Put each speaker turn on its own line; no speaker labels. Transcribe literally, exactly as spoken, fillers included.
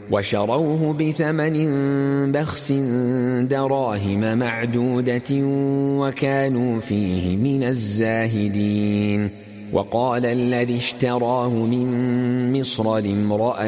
وشروه بثمن بخس دراهم معدودة وكانوا فيه من الزاهدين. وقال الذي اشتراه من مصر لامرأته